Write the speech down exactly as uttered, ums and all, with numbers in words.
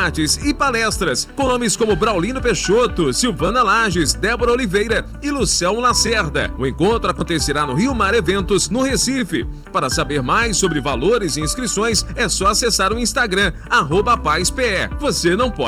debates e palestras com nomes como Braulino Peixoto, Silvana Lages, Débora Oliveira e Luciano Lacerda. O encontro acontecerá no Rio Mar Eventos, no Recife. Para saber mais sobre valores e inscrições, é só acessar o Instagram, arroba PazPE. Você não pode